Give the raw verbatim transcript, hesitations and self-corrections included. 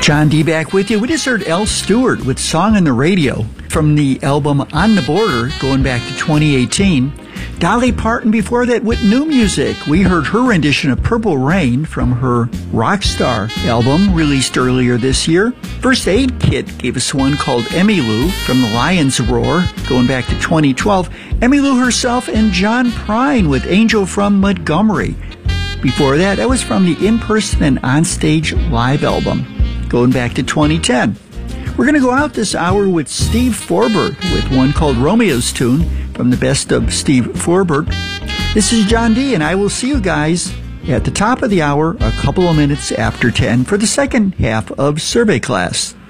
John D. back with you. We just heard Elle Stewart with Song on the Radio from the album On the Border, going back to twenty eighteen. Dolly Parton before that with new music. We heard her rendition of Purple Rain from her Rockstar album released earlier this year. First Aid Kit gave us one called Emmylou from the Lion's Roar, going back to twenty twelve. Emmylou herself and John Prine with Angel from Montgomery. Before that, that was from the In-Person and Onstage Live album, going back to twenty ten. We're going to go out this hour with Steve Forbert with one called Romeo's Tune from the best of Steve Forbert. This is John D., and I will see you guys at the top of the hour, a couple of minutes after ten, for the second half of Survey Class.